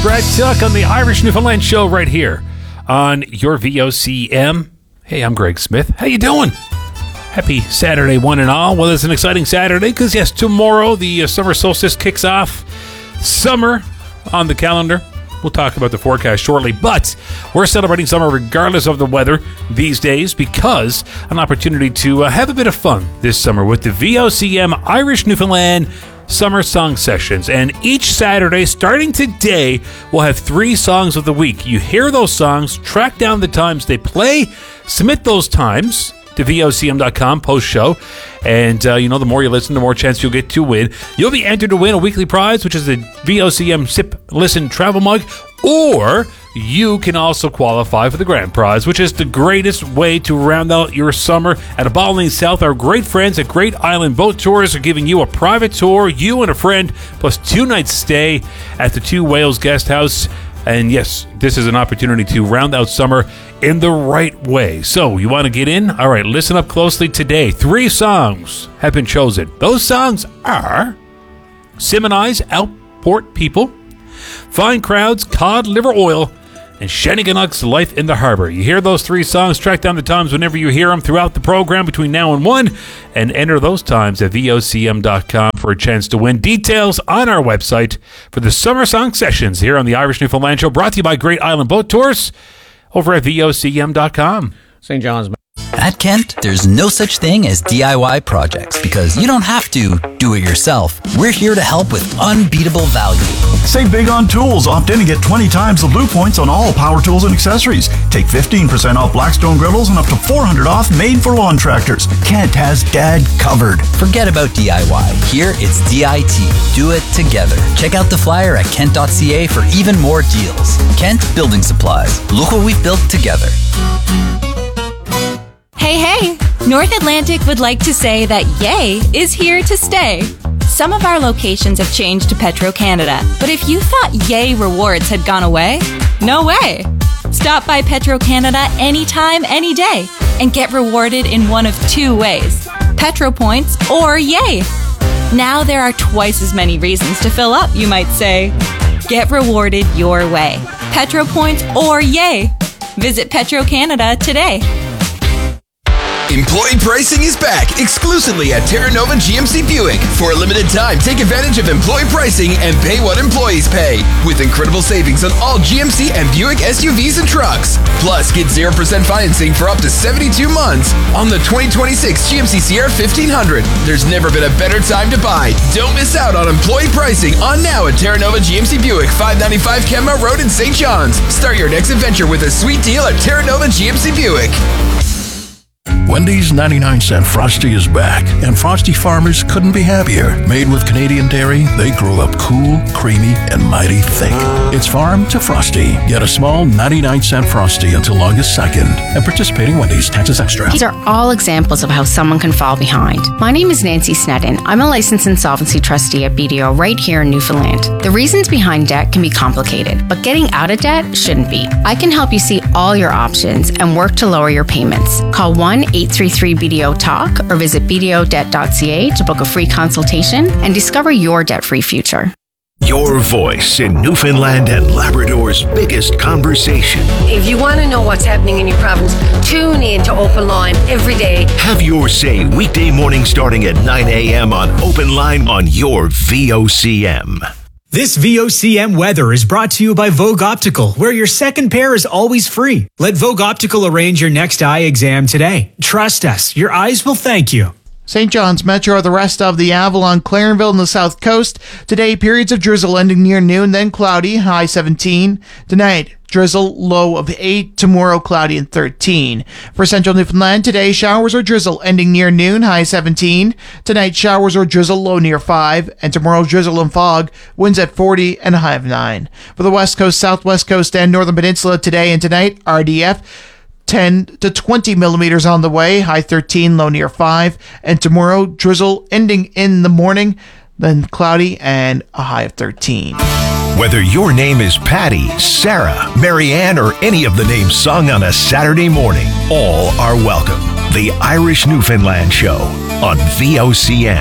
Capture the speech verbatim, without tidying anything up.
Brad Tuck on the Irish Newfoundland Show right here on your V O C M. Hey, I'm Greg Smith. How you doing? Happy Saturday, one and all. Well, it's an exciting Saturday because, yes, tomorrow the uh, summer solstice kicks off. Summer on the calendar. We'll talk about the forecast shortly, but we're celebrating summer regardless of the weather these days because an opportunity to uh, have a bit of fun this summer with the V O C M Irish Newfoundland Summer Song Sessions. And each Saturday, starting today, we'll have three songs of the week. You hear those songs, track down the times they play, submit those times to V O C M dot com post-show. And, uh, you know, the more you listen, the more chance you'll get to win. You'll be entered to win a weekly prize, which is the V O C M Sip Listen Travel Mug. Or you can also qualify for the grand prize, which is the greatest way to round out your summer at Abalone South. Our great friends at Great Island Boat Tours are giving you a private tour, you and a friend, plus two nights stay at the Two Whales Guest House. And yes, this is an opportunity to round out summer in the right way. So, you want to get in? All right, listen up closely today. Three songs have been chosen. Those songs are Simoni's Outport People, Fine Crowds, Cod Liver Oil, and Shanniganuk's Life in the Harbor. You hear those three songs, track down the times whenever you hear them throughout the program between now and one, and enter those times at V O C M dot com for a chance to win. Details on our website for the Summer Song Sessions here on the Irish Newfoundland Show, brought to you by Great Island Boat Tours over at V O C M dot com. Saint John's. At Kent, there's no such thing as D I Y projects because you don't have to do it yourself. We're here to help with unbeatable value. Save big on tools. Opt in and get twenty times the Blue Points on all power tools and accessories. Take fifteen percent off Blackstone griddles and up to four hundred dollars off made for lawn tractors. Kent has Dad covered. Forget about D I Y. Here it's D I T. Do it together. Check out the flyer at kent dot c a for even more deals. Kent Building Supplies. Look what we've built together. Hey, hey! North Atlantic would like to say that Yay is here to stay. Some of our locations have changed to Petro-Canada, but if you thought Yay rewards had gone away, no way! Stop by Petro-Canada anytime, any day, and get rewarded in one of two ways: Petro Points or Yay. Now there are twice as many reasons to fill up, you might say. Get rewarded your way. Petro Points or Yay. Visit Petro-Canada today. Employee pricing is back exclusively at Terra Nova G M C Buick. For a limited time, take advantage of employee pricing and pay what employees pay with incredible savings on all G M C and Buick S U Vs and trucks. Plus, get zero percent financing for up to seventy-two months on the twenty twenty-six G M C Sierra fifteen hundred. There's never been a better time to buy. Don't miss out on employee pricing on now at Terra Nova G M C Buick, five ninety-five Kenmore Road in Saint John's. Start your next adventure with a sweet deal at Terra Nova G M C Buick. Wendy's ninety-nine cent Frosty is back, and Frosty farmers couldn't be happier. Made with Canadian dairy, they grow up cool, creamy, and mighty thick. It's farm to Frosty. Get a small ninety-nine cent Frosty until August second. And participating Wendy's, taxes extra. These are all examples of how someone can fall behind. My name is Nancy Sneddon. I'm a licensed insolvency trustee at B D O right here in Newfoundland. The reasons behind debt can be complicated, but getting out of debt shouldn't be. I can help you see all your options and work to lower your payments. Call one eight three three B D O talk or visit b d o debt dot c a to book a free consultation and discover your debt-free future. Your voice in Newfoundland and Labrador's biggest conversation. If you want to know what's happening in your province, tune in to Open Line every day. Have your say weekday morning starting at nine a.m. on Open Line on your V O C M. This V O C M weather is brought to you by Vogue Optical, where your second pair is always free. Let Vogue Optical arrange your next eye exam today. Trust us, your eyes will thank you. Saint John's Metro, the rest of the Avalon, Clarenville, and the South Coast. Today, periods of drizzle ending near noon, then cloudy, high seventeen. Tonight, drizzle, low of eight. Tomorrow, cloudy and thirteen. For Central Newfoundland, today, showers or drizzle ending near noon, high seventeen. Tonight, showers or drizzle, low near five. And tomorrow, drizzle and fog, winds at forty and a high of nine. For the West Coast, Southwest Coast, and Northern Peninsula, today and tonight, R D F, ten to twenty millimeters on the way, high thirteen, low near five. And tomorrow, drizzle ending in the morning, then cloudy and a high of thirteen. Whether your name is Patty, Sarah, Marianne, or any of the names sung on a Saturday morning, all are welcome. The Irish Newfoundland Show on V O C M.